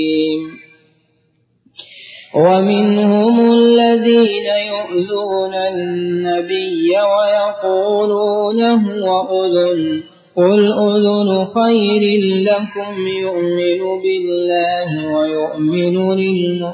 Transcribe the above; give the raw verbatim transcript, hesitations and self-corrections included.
ومنهم الذين يؤذون النبي ويقولون هو أذن قل أذن خير لكم يؤمن بالله ويؤمن للمؤمنين